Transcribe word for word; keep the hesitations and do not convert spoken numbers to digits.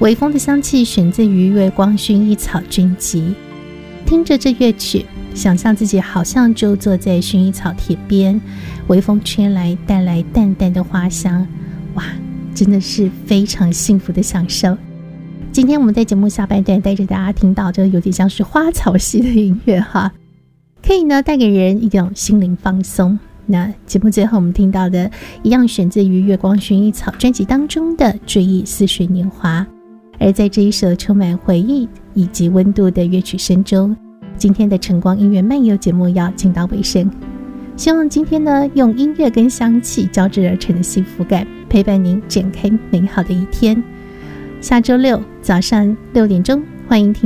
微风的香气选自于月光薰衣草专辑。听着这乐曲，想象自己好像就坐在薰衣草田边，微风吹来带来淡淡的花香，哇，真的是非常幸福的享受。今天我们在节目下半段带着大家听到这有点像是花草系的音乐哈，可以呢带给人一种心灵放松。那节目最后我们听到的一样选自于月光薰衣草专辑当中的《追忆似水年华》。而在这一首充满回忆以及温度的乐曲声中，今天的晨光音乐漫游节目要进到尾声。希望今天呢，用音乐跟香气交织而成的幸福感，陪伴您展开美好的一天。下周六早上六点钟，欢迎听